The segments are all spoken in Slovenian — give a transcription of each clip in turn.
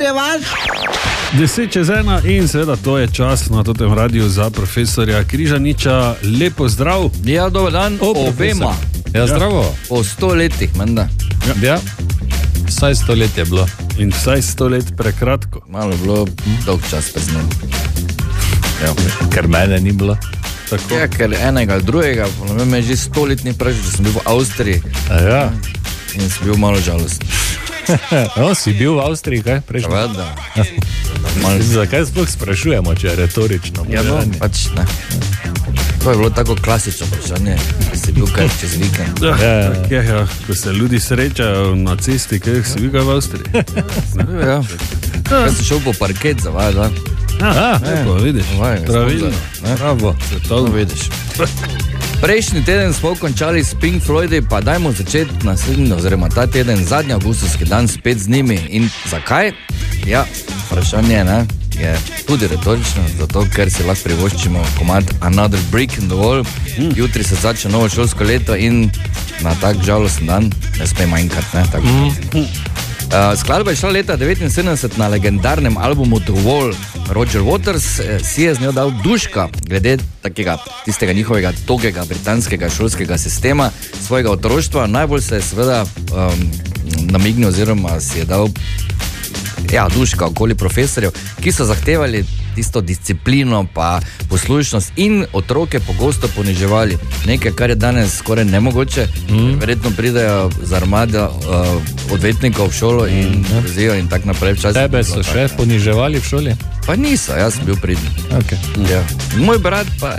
je vaš? 10:01 in seveda to je čas na tem radiju za profesorja Križaniča. Lepo zdrav. Ja, dober dan, obema. Ja, zdravo. Po 100 letih, menda. Ja, vsaj 100 let je bilo. In vsaj 100 let prekratko. Malo je bilo dolg čas pred njim. Ker mene ni bilo. Tako. Ja, ker enega ali drugega, ne vem, je že 100 let ni prejšel, da sem bil v Avstriji. Ja. In sem bil malo žalosten. No, si bil v Avstriji, kaj? Prejšnji? Vada. Zakaj sploh sprašujemo, če je retorično? Ja, no, pač ne. To je bilo tako klasično vprašanje, da si bil kaj čez vikend. Ja, ko se ljudi srečajo na cesti, kaj si bil kaj v Avstriji. Ja. Kaj si šel po parket za vaj, da? Lepo, vidiš. Pravilno. Bravo. To vidiš. Prejšnji teden smo končali s Pink Floydi, pa dajmo začeti naslednji, oziroma ta teden, zadnji avgustovski dan spet z njimi. In zakaj? Ja, vprašanje je tudi retorično, zato ker si lahko privoščimo komad Another Brick in the Wall. Jutri se začne novo šolsko leto in na tak žalosten dan ne sme manjkati. Skladba je šla leta 1979 na legendarnem albumu The Wall. Roger Waters si je z njo dal duška glede tistega njihovega togega britanskega šolskega sistema svojega otroštva. Najbolj se je seveda namignil oziroma si je dal duška okoli profesorjev, ki so zahtevali tisto disciplino pa poslušnost in otroke pogosto poniževali. Nekaj, kar je danes skoraj nemogoče. Verjetno pridejo z armada odvetnikov v šolo in grozijo in tak naprej. Tebe so še poniževali v šoli? Pa niso, jaz sem bil pridni. Okay. Ja. Moj brat pa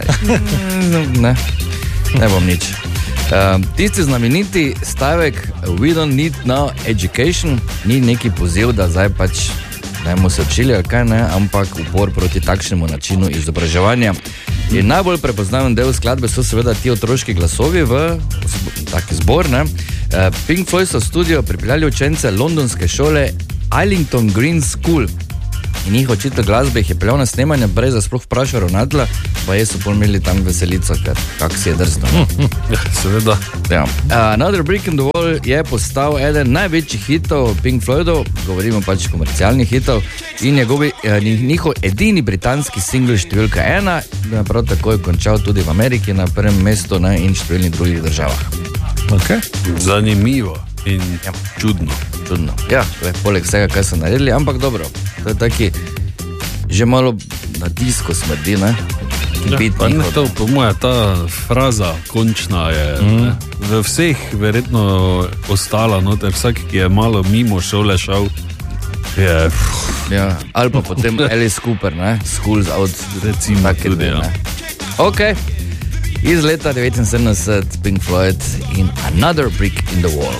ne bom nič. Tisti znameniti stavek We don't need no education ni neki poziv, da zdaj pač najmo se učili ali kaj ne, ampak upor proti takšnemu načinu izobraževanja. In najbolj prepoznaven del skladbe so seveda ti otroški glasovi v taki zbor. Pink Floyd so v studio pripeljali učence londonske šole Islington Green School. In njih učitelj glasbe jih je peljal na snemanje, brez da sploh vprašal ravnatelja, pa je so imeli tam veselico, ker kak si je drsno. Ja, seveda. Ja. Another Brick in the Wall je postal eden največjih hitov Pink Floydov, govorimo pač komercialnih hitov, in njihov edini britanski singl številka 1, prav tako je končal tudi v Ameriki na prvem mestu in številnih drugih državah. Okay. Zanimivo in čudno. Ja, poleg vsega, kaj so naredili, ampak dobro, to je taki že malo na disko smrdi, ne? Pa ne to, po moja ta fraza končna je v vseh verjetno ostala noter, vsak, ki je malo mimo šole šel, je... Ja, ali pa potem Alice Cooper, ne? Schools out, recimo tudi, ja. Ok, iz leta 1979 Pink Floyd in Another Brick in the Wall.